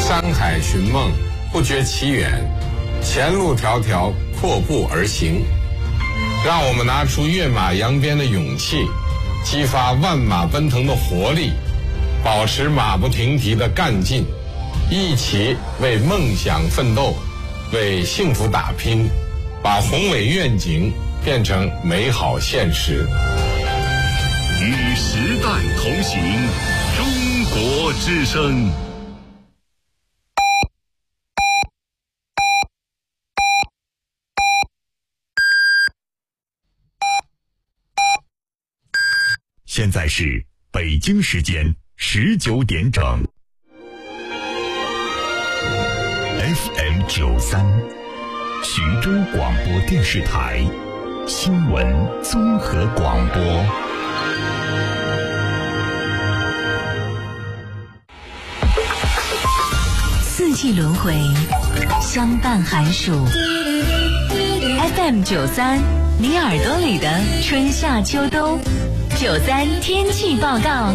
山海寻梦，不觉其远，前路迢迢，阔步而行。让我们拿出跃马扬鞭的勇气，激发万马奔腾的活力，保持马不停蹄的干劲，一起为梦想奋斗，为幸福打拼，把宏伟愿景变成美好现实。 与时代同行，中国之声。现在是北京时间19点整。FM93，徐州广播电视台新闻综合广播。 四季轮回，相伴寒暑。FM93，你耳朵里的春夏秋冬。93天气报告，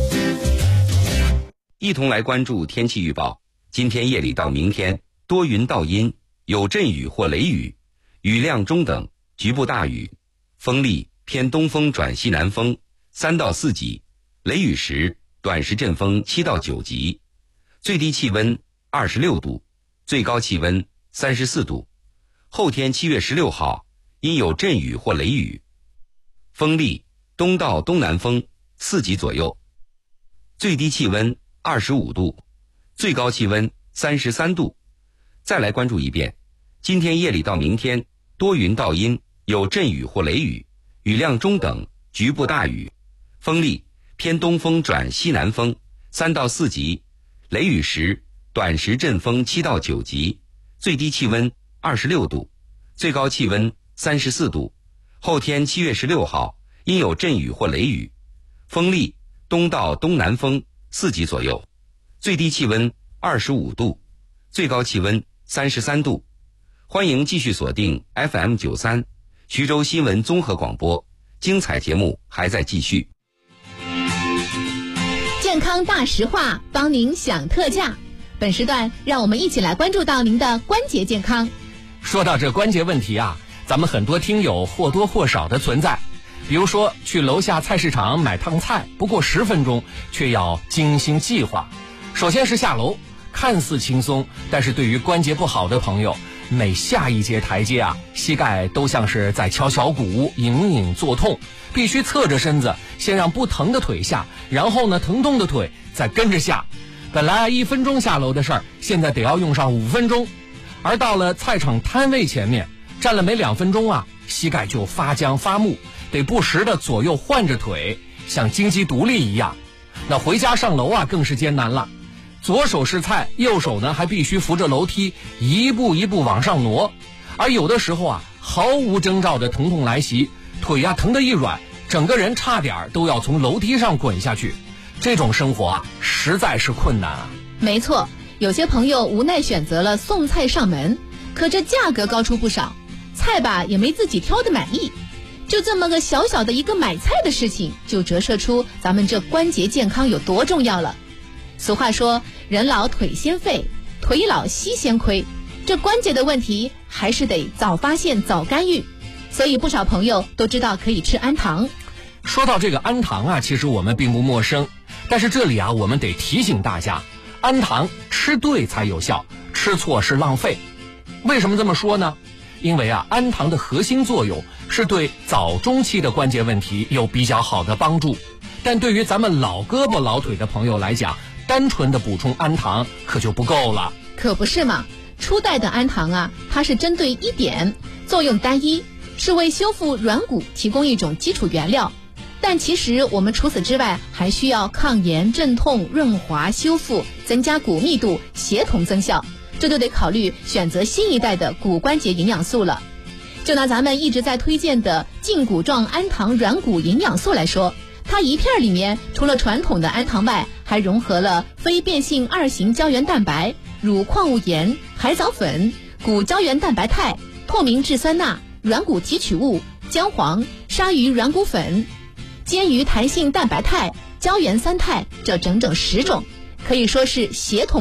一同来关注天气预报。今天夜里到明天，多云到阴，有阵雨或雷雨，雨量中等，局部大雨，风力偏东风转西南风3到4级，雷雨时短时阵风7到9级，最低气温26度，最高气温34度。后天7月16号，因有阵雨或雷雨，风力东到东南风4级左右，最低气温25度，最高气温33度。再来关注一遍，今天夜里到明天，多云到阴，有阵雨或雷雨，雨量中等，局部大雨，风力偏东风转西南风3到4级，雷雨时短时阵风7到9级，最低气温26度，最高气温34度。后天7月16号，因有阵雨或雷雨，风力东到东南风4级左右，最低气温25度，最高气温33度。欢迎继续锁定 FM93 徐州新闻综合广播，精彩节目还在继续。 健康大实话，帮您享特价。本时段让我们一起来关注到您的关节健康。 说到这关节问题啊，咱们很多听友或多或少的存在。比如说去楼下菜市场买趟菜，不过10分钟，却要精心计划。首先是下楼，看似轻松，但是对于关节不好的朋友，每下一节台阶啊，膝盖都像是在敲小鼓，隐隐作痛。必须侧着身子，先让不疼的腿下，然后呢，疼痛的腿再跟着下。本来1分钟下楼的事儿，现在得要用上5分钟。而到了菜场摊位前面，站了没2分钟啊，膝盖就发僵发木，得不时的左右换着腿，像金鸡独立一样。那回家上楼啊，更是艰难了。左手是菜，右手呢还必须扶着楼梯，一步一步往上挪。而有的时候啊，毫无征兆的疼痛来袭，腿啊疼得一软，整个人差点都要从楼梯上滚下去。这种生活啊，实在是困难啊。 没错，有些朋友无奈选择了送菜上门，可这价格高出不少，菜吧也没自己挑的满意。就这么个小小的一个买菜的事情，就折射出咱们这关节健康有多重要了。俗话说，人老腿先废，腿老膝先亏，这关节的问题还是得早发现早干预。所以不少朋友都知道可以吃氨糖。 说到这个氨糖啊，其实我们并不陌生，但是这里啊，我们得提醒大家，氨糖吃对才有效，吃错是浪费。为什么这么说呢？因为啊，氨糖的核心作用是对早中期的关节问题有比较好的帮助，但对于咱们老胳膊老腿的朋友来讲，单纯的补充氨糖可就不够了。 可不是嘛，初代的氨糖啊，它是针对一点，作用单一，是为修复软骨提供一种基础原料。但其实我们除此之外，还需要抗炎、镇痛、润滑、修复、增加骨密度，协同增效。这就得考虑选择新一代的骨关节营养素了。就拿咱们一直在推荐的胫骨状氨糖软骨营养素来说，它一片里面除了传统的氨糖外，还融合了非变性2型胶原蛋白、乳矿物盐、海藻粉、骨胶原蛋白肽、透明质酸钠、软骨提取物、姜黄、鲨鱼软骨粉、煎鱼弹性蛋白肽、胶原三肽，这整整10种，可以说是协同